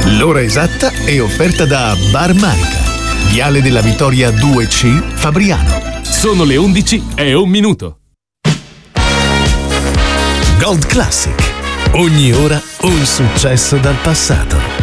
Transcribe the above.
L'ora esatta è offerta da Bar Manica, Viale della Vittoria 2C, Fabriano. Sono le 11:01. Gold Classic. Ogni ora un successo dal passato.